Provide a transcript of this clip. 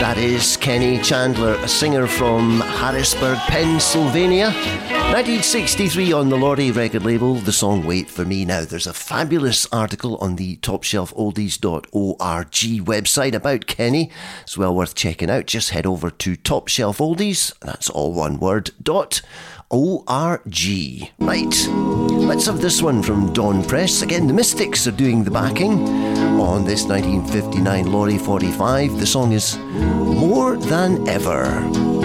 That is Kenny Chandler, a singer from Harrisburg, Pennsylvania. 1963 on the Lordy record label, the song Wait For Me. Now, there's a fabulous article on the topshelfoldies.org website about Kenny. It's well worth checking out. Just head over to topshelfoldies, that's all one word, .org. Right, let's have this one from Dawn Press. Again, the Mystics are doing the backing on this 1959 Laurie 45. The song is More Than Ever.